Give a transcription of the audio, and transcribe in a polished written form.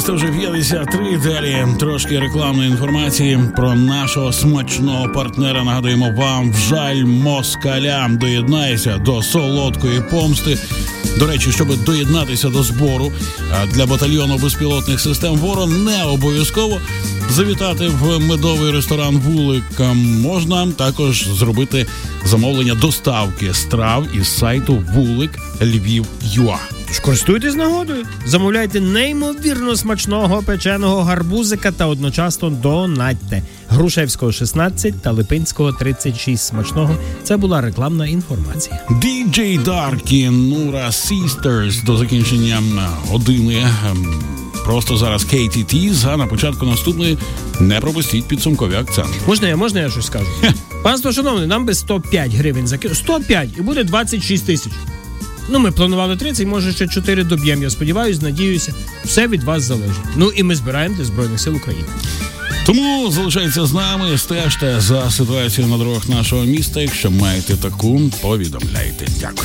6 вже 53. Далі трошки рекламної інформації про нашого смачного партнера. Нагадуємо вам, «Жаль москалям». Доєднайся до солодкої помсти. До речі, щоб доєднатися до збору для батальйону безпілотних систем «Ворон», не обов'язково завітати в медовий ресторан «Вулик». Можна також зробити замовлення доставки страв із сайту «Вулик Львів.ua». Тож користуйтесь нагодою, замовляйте неймовірно смачного печеного гарбузика та одночасно донатьте. Грушевського 16 та Липинського 36 смачного. Це була рекламна інформація. DJ Darky, Nura Sisters до закінчення години. Просто зараз KTT, а на початку наступної не пропустіть підсумкові акценти. Можна я щось скажу? Панство шановне, нам би 105 гривень закинути. 105 і буде 26 тисяч. Ми планували 30, може ще 4 доб'ємо. Я сподіваюся, надіюся, все від вас залежить. І ми збираємо для Збройних сил України. Тому залишайтеся з нами, стежте за ситуацією на дорогах нашого міста. Якщо маєте таку, повідомляйте. Дякую.